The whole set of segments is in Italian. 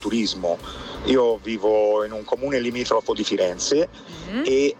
turismo. Io vivo in un comune limitrofo di Firenze e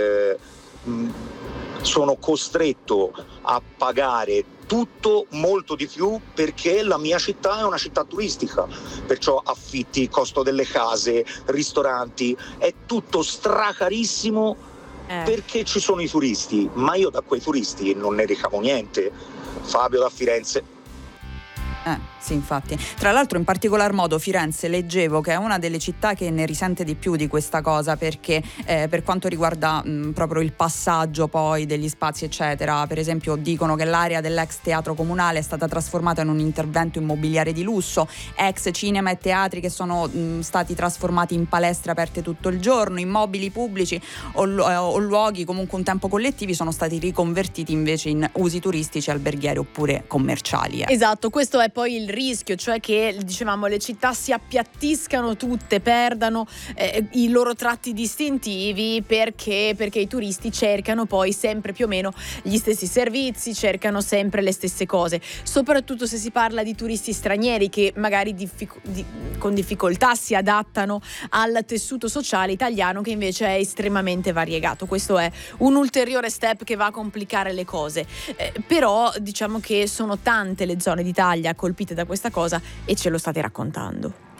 sono costretto a pagare tutto molto di più perché la mia città è una città turistica, perciò affitti, costo delle case, ristoranti, è tutto stracarissimo perché ci sono i turisti, ma io da quei turisti non ne ricavo niente. Fabio da Firenze. Sì, infatti. Tra l'altro in particolar modo Firenze leggevo che è una delle città che ne risente di più di questa cosa, perché per quanto riguarda proprio il passaggio poi degli spazi eccetera, per esempio dicono che l'area dell'ex teatro comunale è stata trasformata in un intervento immobiliare di lusso, ex cinema e teatri che sono stati trasformati in palestre aperte tutto il giorno, immobili pubblici o luoghi comunque un tempo collettivi sono stati riconvertiti invece in usi turistici, alberghieri oppure commerciali. Esatto, questo è poi il rischio, cioè che dicevamo le città si appiattiscano tutte, perdano i loro tratti distintivi perché i turisti cercano poi sempre più o meno gli stessi servizi, cercano sempre le stesse cose, soprattutto se si parla di turisti stranieri che magari con difficoltà si adattano al tessuto sociale italiano, che invece è estremamente variegato. Questo è un ulteriore step che va a complicare le cose, però diciamo che sono tante le zone d'Italia colpite da questa cosa e ce lo state raccontando.